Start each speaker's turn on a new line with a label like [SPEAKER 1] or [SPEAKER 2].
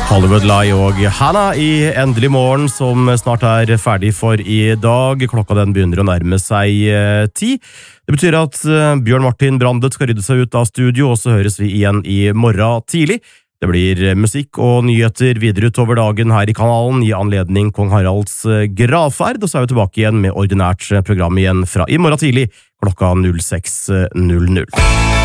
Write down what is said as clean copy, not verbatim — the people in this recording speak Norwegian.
[SPEAKER 1] Hollywood Lie og Hannah i Endelig morgen, som snart ferdig for i dag. Klokka den begynner å nærme seg 10. Det betyr at Bjørn Martin Brandet skal rydde seg ut av studio, og så høres vi igjen i morgen tidlig. Det blir musikk og nyheter videre utover dagen her i kanalen i anledning Kong Haralds gravferd, og så vi tilbake igjen med ordinært program igjen fra i morgen tidlig klokka 06:00.